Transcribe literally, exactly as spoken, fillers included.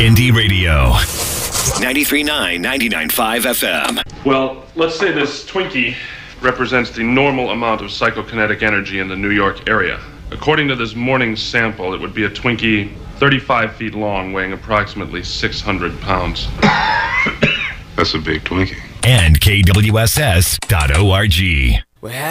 Indie Radio. ninety-three point nine, ninety-nine point five F M. Well, let's say this Twinkie represents the normal amount of psychokinetic energy in the New York area. According to this morning's sample, it would be a Twinkie thirty-five feet long, weighing approximately six hundred pounds. That's a big Twinkie. And K W S S dot org. Well,